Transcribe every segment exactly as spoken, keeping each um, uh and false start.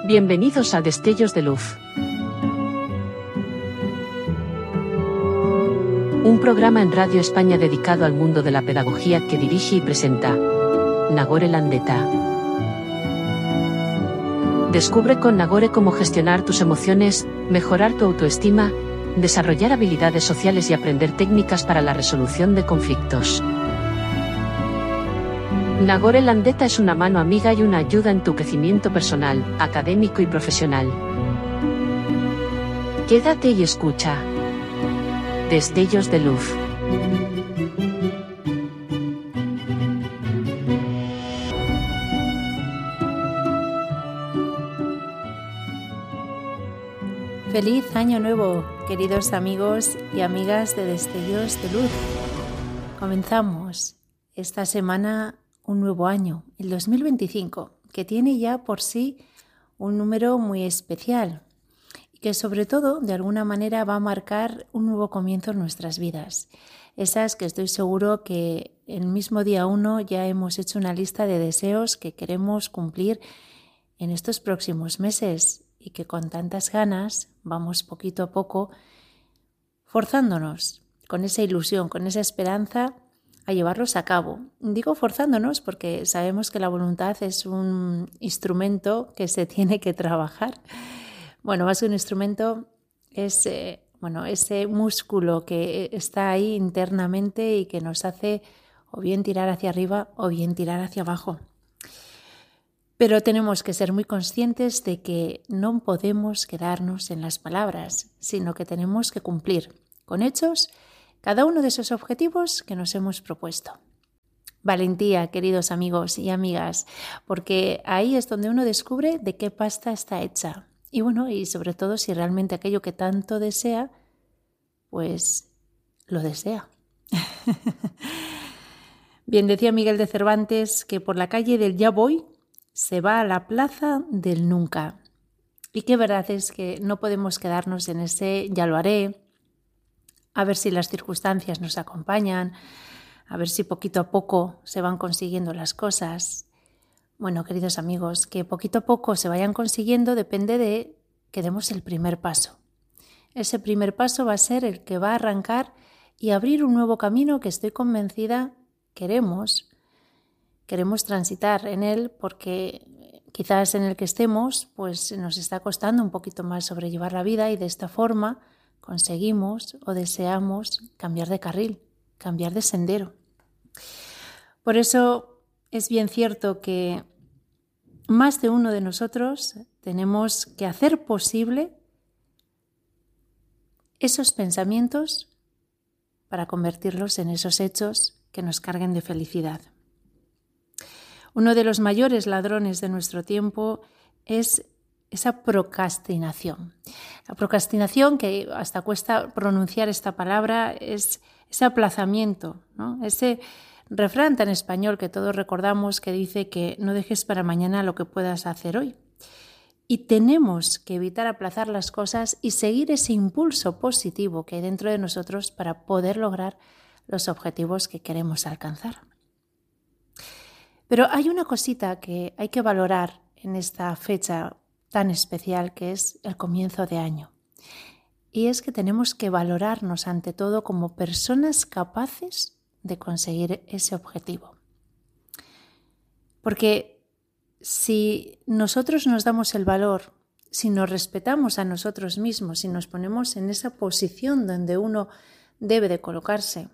Bienvenidos a Destellos de Luz. Un programa en Radio España dedicado al mundo de la pedagogía que dirige y presenta Nagore Landeta. Descubre con Nagore cómo gestionar tus emociones, mejorar tu autoestima, desarrollar habilidades sociales y aprender técnicas para la resolución de conflictos. Nagore Landeta es una mano amiga y una ayuda en tu crecimiento personal, académico y profesional. Quédate y escucha. Destellos de Luz. Feliz Año Nuevo, queridos amigos y amigas de Destellos de Luz. Comenzamos esta semana un nuevo año, el dos mil veinticinco, que tiene ya por sí un número muy especial y que sobre todo de alguna manera va a marcar un nuevo comienzo en nuestras vidas. Esas que estoy seguro que el mismo día uno ya hemos hecho una lista de deseos que queremos cumplir en estos próximos meses y que con tantas ganas vamos poquito a poco forzándonos con esa ilusión, con esa esperanza a llevarlos a cabo. Digo forzándonos porque sabemos que la voluntad es un instrumento que se tiene que trabajar. Bueno, más que un instrumento es eh, bueno, ese músculo que está ahí internamente y que nos hace o bien tirar hacia arriba o bien tirar hacia abajo. Pero tenemos que ser muy conscientes de que no podemos quedarnos en las palabras, sino que tenemos que cumplir con hechos cada uno de esos objetivos que nos hemos propuesto. Valentía, queridos amigos y amigas, porque ahí es donde uno descubre de qué pasta está hecha. Y bueno, y sobre todo si realmente aquello que tanto desea, pues lo desea. Bien, decía Miguel de Cervantes que por la calle del ya voy se va a la plaza del nunca. Y qué verdad es que no podemos quedarnos en ese ya lo haré, a ver si las circunstancias nos acompañan, a ver si poquito a poco se van consiguiendo las cosas. Bueno, queridos amigos, que poquito a poco se vayan consiguiendo depende de que demos el primer paso. Ese primer paso va a ser el que va a arrancar y abrir un nuevo camino que estoy convencida queremos, queremos transitar en él porque quizás en el que estemos pues nos está costando un poquito más sobrellevar la vida y de esta forma conseguimos o deseamos cambiar de carril, cambiar de sendero. Por eso es bien cierto que más de uno de nosotros tenemos que hacer posible esos pensamientos para convertirlos en esos hechos que nos carguen de felicidad. Uno de los mayores ladrones de nuestro tiempo es esa procrastinación. La procrastinación, que hasta cuesta pronunciar esta palabra, es ese aplazamiento, ¿no? Ese refrán tan español que todos recordamos que dice que no dejes para mañana lo que puedas hacer hoy. Y tenemos que evitar aplazar las cosas y seguir ese impulso positivo que hay dentro de nosotros para poder lograr los objetivos que queremos alcanzar. Pero hay una cosita que hay que valorar en esta fecha tan especial que es el comienzo de año. Y es que tenemos que valorarnos ante todo como personas capaces de conseguir ese objetivo. Porque si nosotros nos damos el valor, si nos respetamos a nosotros mismos, si nos ponemos en esa posición donde uno debe de colocarse,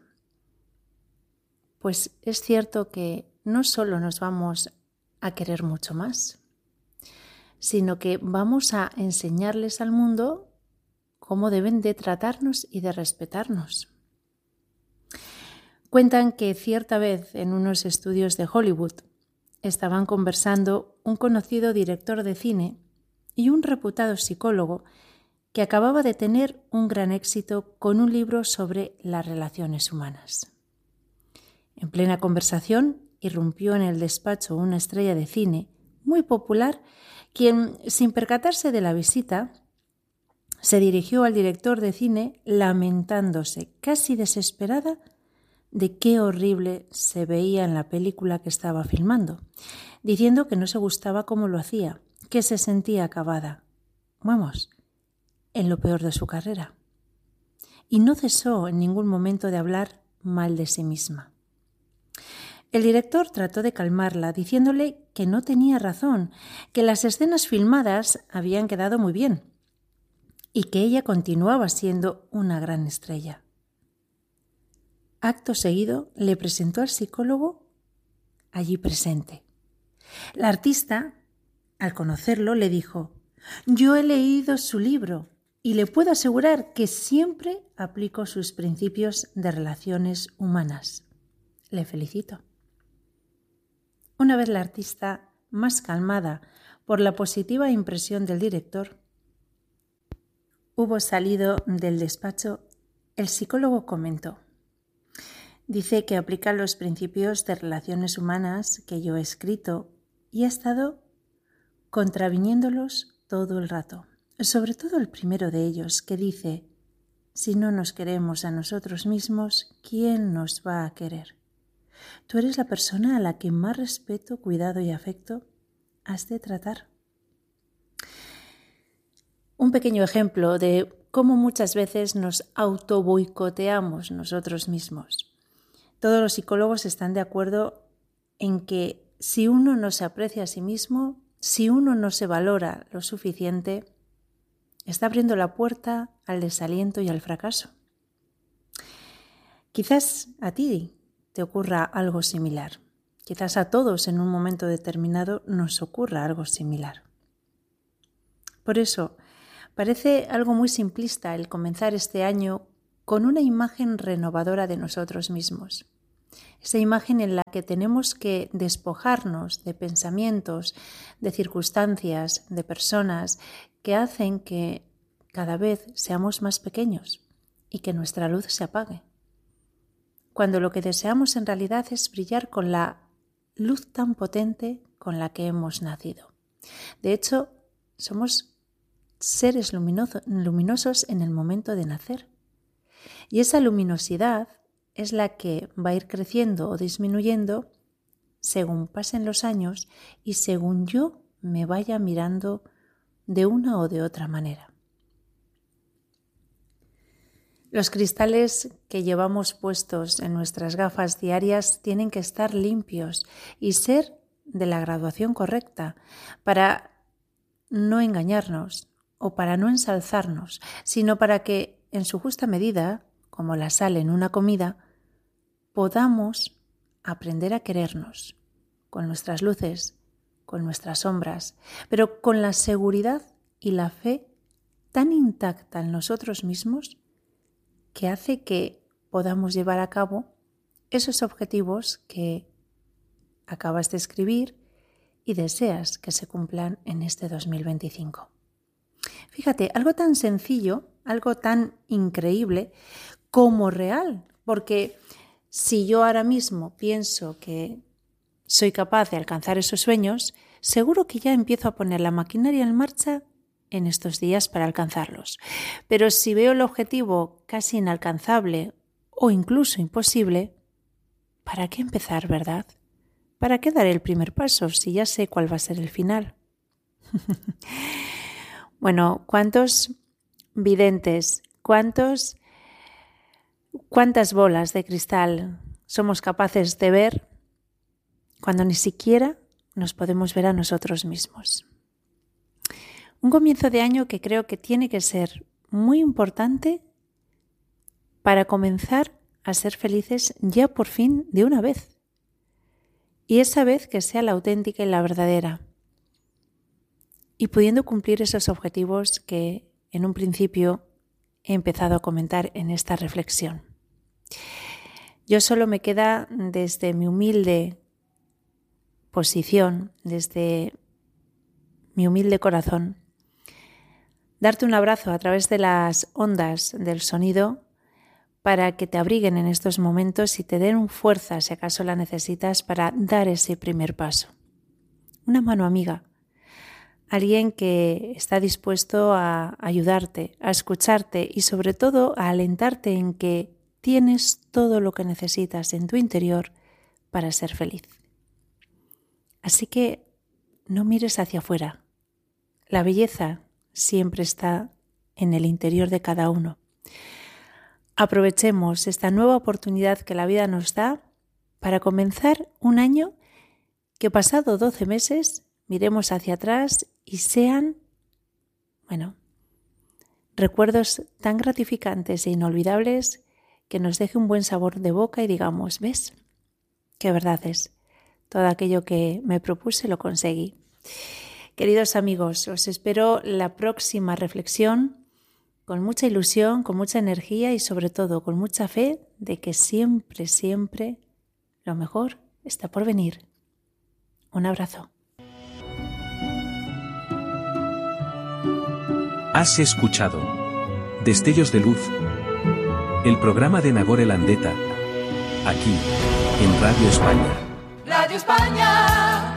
pues es cierto que no solo nos vamos a querer mucho más, sino que vamos a enseñarles al mundo cómo deben de tratarnos y de respetarnos. Cuentan que cierta vez en unos estudios de Hollywood estaban conversando un conocido director de cine y un reputado psicólogo que acababa de tener un gran éxito con un libro sobre las relaciones humanas. En plena conversación irrumpió en el despacho una estrella de cine muy popular, quien, sin percatarse de la visita, se dirigió al director de cine lamentándose, casi desesperada, de qué horrible se veía en la película que estaba filmando, diciendo que no se gustaba cómo lo hacía, que se sentía acabada, vamos, en lo peor de su carrera. Y no cesó en ningún momento de hablar mal de sí misma. El director trató de calmarla, diciéndole que no tenía razón, que las escenas filmadas habían quedado muy bien y que ella continuaba siendo una gran estrella. Acto seguido le presentó al psicólogo allí presente. La artista, al conocerlo, le dijo: «Yo he leído su libro y le puedo asegurar que siempre aplico sus principios de relaciones humanas. Le felicito». Una vez la artista más calmada por la positiva impresión del director hubo salido del despacho, el psicólogo comentó: «Dice que aplica los principios de relaciones humanas que yo he escrito y ha estado contraviniéndolos todo el rato. Sobre todo el primero de ellos, que dice: si no nos queremos a nosotros mismos, ¿quién nos va a querer? Tú eres la persona a la que más respeto, cuidado y afecto has de tratar». Un pequeño ejemplo de cómo muchas veces nos autoboicoteamos nosotros mismos. Todos los psicólogos están de acuerdo en que si uno no se aprecia a sí mismo, si uno no se valora lo suficiente, está abriendo la puerta al desaliento y al fracaso. Quizás a ti te ocurra algo similar. Quizás a todos en un momento determinado nos ocurra algo similar. Por eso, parece algo muy simplista el comenzar este año con una imagen renovadora de nosotros mismos. Esa imagen en la que tenemos que despojarnos de pensamientos, de circunstancias, de personas que hacen que cada vez seamos más pequeños y que nuestra luz se apague. Cuando lo que deseamos en realidad es brillar con la luz tan potente con la que hemos nacido. De hecho, somos seres luminoso, luminosos en el momento de nacer. Y esa luminosidad es la que va a ir creciendo o disminuyendo según pasen los años y según yo me vaya mirando de una o de otra manera. Los cristales que llevamos puestos en nuestras gafas diarias tienen que estar limpios y ser de la graduación correcta para no engañarnos o para no ensalzarnos, sino para que en su justa medida, como la sal en una comida, podamos aprender a querernos con nuestras luces, con nuestras sombras, pero con la seguridad y la fe tan intacta en nosotros mismos que hace que podamos llevar a cabo esos objetivos que acabas de escribir y deseas que se cumplan en este dos mil veinticinco. Fíjate, algo tan sencillo, algo tan increíble como real, porque si yo ahora mismo pienso que soy capaz de alcanzar esos sueños, seguro que ya empiezo a poner la maquinaria en marcha en estos días para alcanzarlos. Pero si veo el objetivo casi inalcanzable o incluso imposible, ¿para qué empezar, verdad? ¿Para qué dar el primer paso si ya sé cuál va a ser el final? Bueno, ¿cuántos videntes, cuántos, cuántas bolas de cristal somos capaces de ver cuando ni siquiera nos podemos ver a nosotros mismos? Un comienzo de año que creo que tiene que ser muy importante para comenzar a ser felices ya por fin de una vez. Y esa vez que sea la auténtica y la verdadera. Y pudiendo cumplir esos objetivos que en un principio he empezado a comentar en esta reflexión. Yo solo me queda desde mi humilde posición, desde mi humilde corazón, darte un abrazo a través de las ondas del sonido para que te abriguen en estos momentos y te den fuerza, si acaso la necesitas, para dar ese primer paso. Una mano amiga, alguien que está dispuesto a ayudarte, a escucharte y sobre todo a alentarte en que tienes todo lo que necesitas en tu interior para ser feliz. Así que no mires hacia afuera, La belleza siempre está en el interior de cada uno. Aprovechemos esta nueva oportunidad que la vida nos da para comenzar un año que, pasado doce meses, miremos hacia atrás y sean, bueno, recuerdos tan gratificantes e inolvidables que nos deje un buen sabor de boca y digamos, ¿ves? Qué verdad es. Todo aquello que me propuse lo conseguí. Queridos amigos, os espero la próxima reflexión con mucha ilusión, con mucha energía y sobre todo con mucha fe de que siempre, siempre lo mejor está por venir. Un abrazo. Has escuchado Destellos de Luz, el programa de Nagore Landeta, aquí en Radio España. Radio España.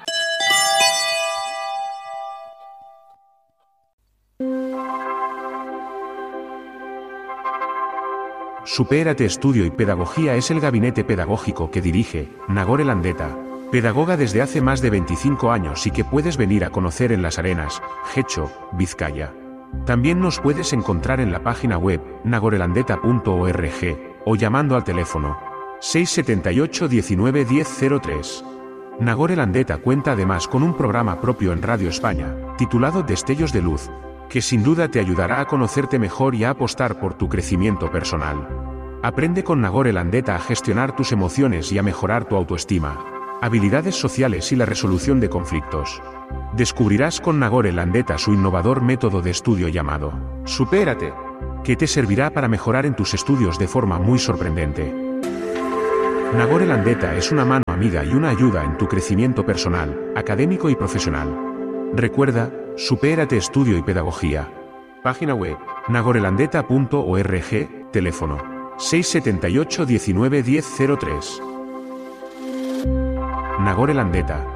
Supérate Estudio y Pedagogía es el gabinete pedagógico que dirige Nagore Landeta, pedagoga desde hace más de veinticinco años y que puedes venir a conocer en Las Arenas, Getxo, Vizcaya. También nos puedes encontrar en la página web nagorelandeta punto org o llamando al teléfono seis siete ocho, diecinueve, diez, cero tres. Nagore Landeta cuenta además con un programa propio en Radio España, titulado Destellos de Luz, que sin duda te ayudará a conocerte mejor y a apostar por tu crecimiento personal. Aprende con Nagore Landeta a gestionar tus emociones y a mejorar tu autoestima, habilidades sociales y la resolución de conflictos. Descubrirás con Nagore Landeta su innovador método de estudio llamado Supérate, que te servirá para mejorar en tus estudios de forma muy sorprendente. Nagore Landeta es una mano amiga y una ayuda en tu crecimiento personal, académico y profesional. Recuerda, Supérate Estudio y Pedagogía. Página web nagorelandeta punto org, teléfono seis siete ocho, diecinueve, diez, cero tres. Nagore Landeta.